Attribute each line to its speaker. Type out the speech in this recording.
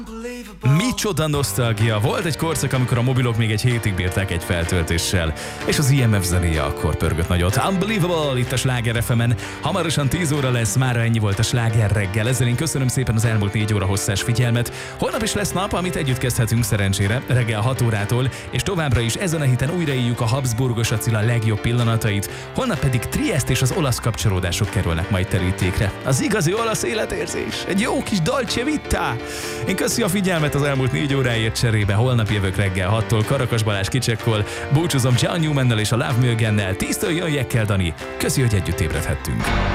Speaker 1: Micsoda nosztalgia! Volt egy korszak, amikor a mobilok még egy hétig bírták egy feltöltéssel, és az IMF zenéje akkor pörgött nagyot. Unbelievable itt a Sláger FM-en. Hamarosan 10 óra lesz, mára ennyi volt a Sláger reggel. Ezzel én köszönöm szépen az elmúlt 4 óra hosszás figyelmet. Holnap is lesz nap, amit együtt kezdhetünk szerencsére, reggel 6 órától, és továbbra is ezen a héten újraéljük a Habsburgos Attila legjobb pillanatait. Holnap pedig Triest és az olasz kapcsolódások kerülnek majd terítékre. Az igazi olasz életérzés. Egy jó kis Dolce Vita! Én köszi a figyelmet az elmúlt 4 óráért cserébe. Holnap jövök reggel 6-tól, Karakas Balázs kicsekkol. Búcsúzom John Newmannel és a Love Me Again-nel. 10-től jön Jekkel Dani. Köszi, hogy együtt ébredhettünk.